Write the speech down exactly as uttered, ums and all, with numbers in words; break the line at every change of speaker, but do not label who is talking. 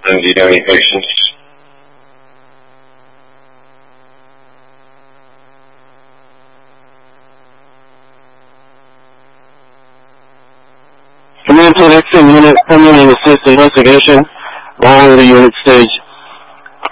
do you have any patients?
Command to the X M unit, come in and assist investigation along with the unit stage